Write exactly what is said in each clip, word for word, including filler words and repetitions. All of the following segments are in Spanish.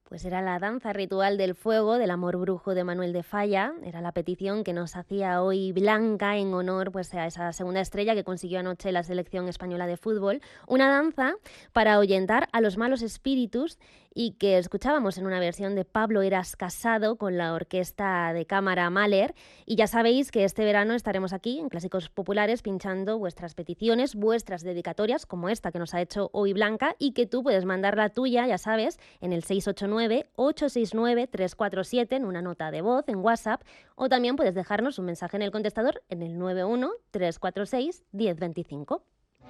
Pues era la danza ritual del fuego del amor brujo de Manuel de Falla. Era la petición que nos hacía hoy Blanca en honor pues, a esa segunda estrella que consiguió anoche la selección española de fútbol. Una danza para ahuyentar a los malos espíritus y que escuchábamos en una versión de Pablo Eras Casado con la orquesta de cámara Mahler. Y ya sabéis que este verano estaremos aquí en Clásicos Populares pinchando vuestras peticiones, vuestras dedicatorias, como esta que nos ha hecho hoy Blanca, y que tú puedes mandar la tuya, ya sabes, en el seis ocho nueve, ocho seis nueve, tres cuatro siete en una nota de voz en WhatsApp, o también puedes dejarnos un mensaje en el contestador en el nueve uno, tres cuatro seis, uno cero dos cinco.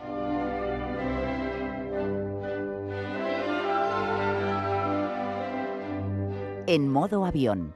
En modo avión.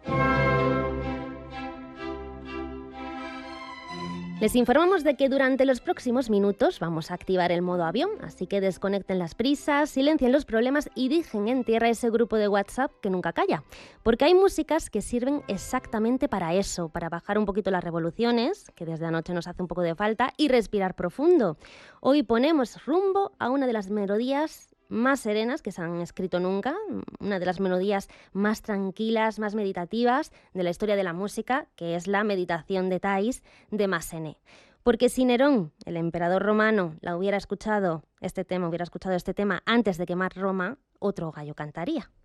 Les informamos de que durante los próximos minutos vamos a activar el modo avión, así que desconecten las prisas, silencien los problemas y dejen en tierra ese grupo de WhatsApp que nunca calla. Porque hay músicas que sirven exactamente para eso, para bajar un poquito las revoluciones, que desde anoche nos hace un poco de falta, y respirar profundo. Hoy ponemos rumbo a una de las melodías más serenas que se han escrito nunca, una de las melodías más tranquilas, más meditativas de la historia de la música, que es la Meditación de Thais de Massenet. Porque si Nerón, el emperador romano, la hubiera escuchado, este tema, hubiera escuchado este tema antes de quemar Roma, otro gallo cantaría.